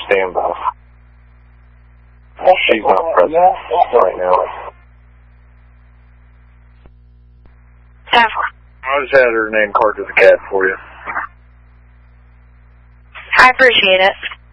standby. She's not present right now. I just had her name card to the cab for you. I appreciate it.